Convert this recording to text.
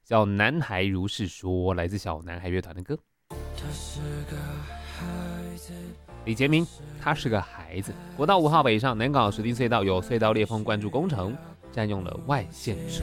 小男孩如是说，来自小男孩乐团的歌。李杰明，他是个孩子。国道5号北上南港石碇隧道有隧道裂缝灌注工程，占用了外线车